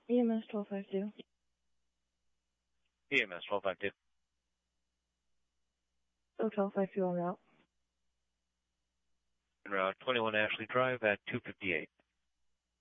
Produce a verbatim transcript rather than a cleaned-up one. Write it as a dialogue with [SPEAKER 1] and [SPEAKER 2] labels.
[SPEAKER 1] E M S twelve fifty-two.
[SPEAKER 2] E M S twelve fifty-two.
[SPEAKER 1] Oh, twelve fifty-two en route.
[SPEAKER 2] En route, twenty-one Ashley Drive at two fifty-eight.